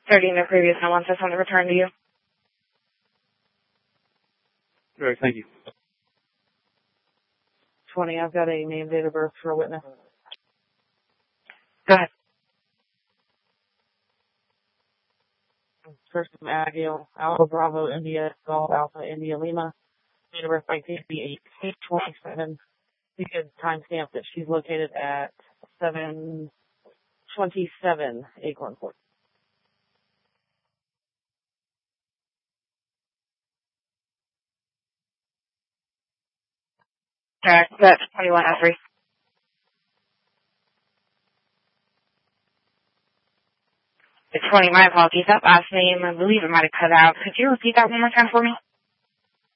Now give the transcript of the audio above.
30 in the previous no one says on the return to you. All right, thank you. 20, I've got a name, date of birth for a witness. Go ahead. First name Abigail, Alpha Bravo India, Golf Alpha India Lima. Date of birth by TB 8/27. You could timestamp that she's located at 727 Acorn Court. Correct. That's 2103. It's 20, my apologies. That last name, I believe it might have cut out. Could you repeat that one more time for me?